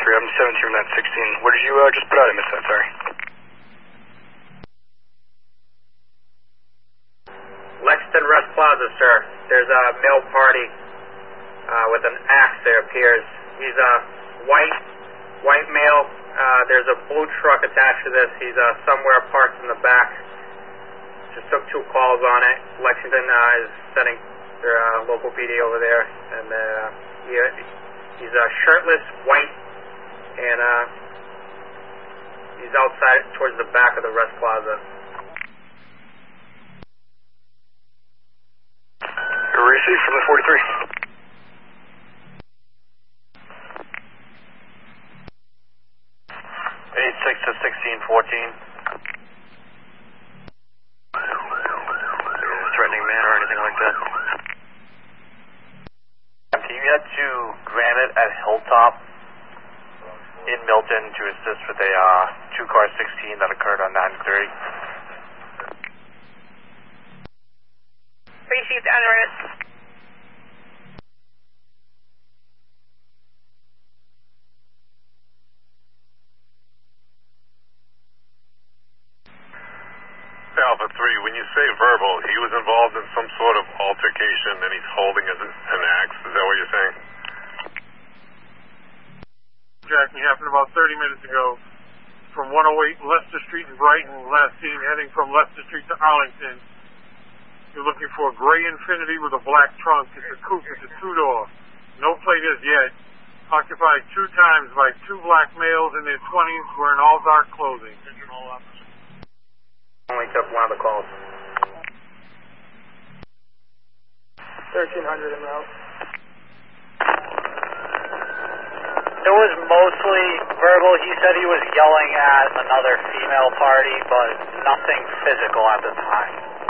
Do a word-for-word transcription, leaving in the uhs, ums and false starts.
forty-three. I'm seventeen from that sixteen. What did you uh, just put out? I missed that, sorry. Lexington West Plaza, sir. There's a male party uh, with an axe, there appears. He's a white, white male. Uh, there's a blue truck attached to this. He's uh, somewhere parked in the back. Just took two calls on it. Lexington uh, is sending their uh, local P D over there. And uh, he, he's uh, shirtless, white, and uh, he's outside towards the back of the Rest Plaza. Receive from the forty-three. eight six to sixteen fourteen. Threatening man or anything like that. Can you get to Granite at Hilltop in Milton to assist with a uh, two-car sixteen that occurred on nine thirty? Received en route. Alpha three, when you say verbal, he was involved in some sort of altercation and he's holding an an axe. Is that what you're saying? Jackie happened about thirty minutes ago from one oh eight Leicester Street in Brighton, last seen heading from Leicester Street to Arlington. You're looking for a gray Infiniti with a black trunk. It's a coupe. It's a two-door. No plate as yet. Occupied two times by two black males in their twenties wearing all dark clothing. Only took one of the calls. thirteen hundred en route. It was mostly verbal. He said he was yelling at another female party, but nothing physical at the time.